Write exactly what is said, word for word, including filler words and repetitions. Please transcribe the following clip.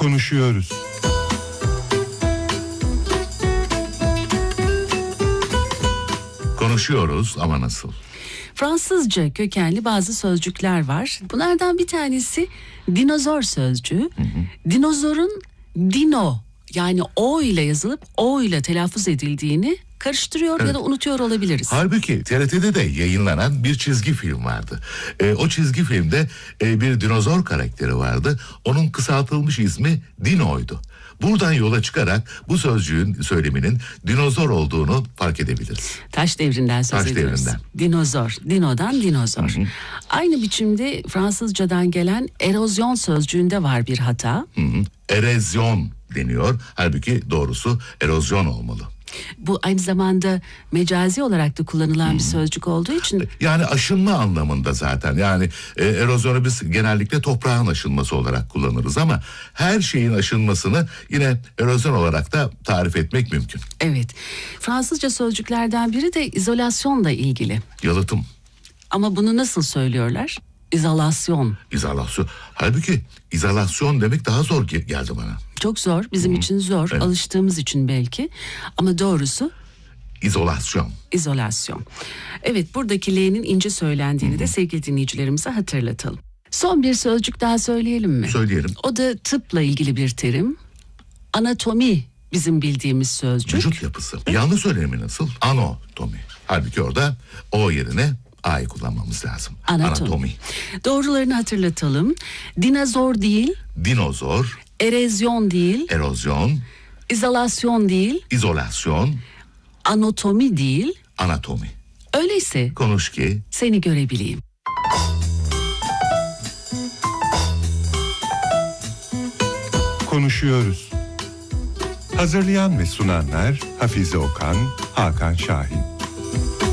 Konuşuyoruz. Konuşuyoruz ama nasıl? Fransızca kökenli bazı sözcükler var. Bunlardan bir tanesi dinozor sözcüğü. Hı hı. Dinozorun dino, yani o ile yazılıp o ile telaffuz edildiğini karıştırıyor, evet, ya da unutuyor olabiliriz. Halbuki T R T'de de yayınlanan bir çizgi film vardı. E, o çizgi filmde e, bir dinozor karakteri vardı. Onun kısaltılmış ismi Dino'ydu. Buradan yola çıkarak bu sözcüğün söyleminin dinozor olduğunu fark edebiliriz. Taş devrinden söz Taş ediyoruz. devrinden. Dinozor, dinodan dinozor. Hı hı. Aynı biçimde Fransızcadan gelen erozyon sözcüğünde var bir hata. Hı hı. Erozyon deniyor. Halbuki doğrusu erozyon olmalı. Bu aynı zamanda mecazi olarak da kullanılan hmm. bir sözcük olduğu için. Yani aşınma anlamında zaten. Yani e, erozyonu biz genellikle toprağın aşınması olarak kullanırız ama her şeyin aşınmasını yine erozyon olarak da tarif etmek mümkün. Evet. Fransızca sözcüklerden biri de izolasyonla ilgili. Yalıtım. Ama bunu nasıl söylüyorlar? İzolasyon. İzolasyon. Halbuki izolasyon demek daha zor geldi bana. Çok zor. Bizim Hı-hı. için zor. Evet. Alıştığımız için belki. Ama doğrusu İzolasyon. İzolasyon. Evet, buradaki L'nin ince söylendiğini Hı-hı. de sevgili dinleyicilerimize hatırlatalım. Son bir sözcük daha söyleyelim mi? Söyleyelim. O da tıpla ilgili bir terim. Anatomi bizim bildiğimiz sözcük. Vücut yapısı. Yanlış söylemi nasıl? Anatomi. Halbuki orada o yerine A'yı kullanmamız lazım. Anatomi. Anatomi. Doğrularını hatırlatalım. Dinozor değil. Dinozor. Erozyon değil. Erozyon. İzolasyon değil. İzolasyon. Anatomi değil. Anatomi. Öyleyse konuş ki seni görebileyim. Konuşuyoruz. Hazırlayan ve sunanlar Hafize Okan, Hakan Şahin.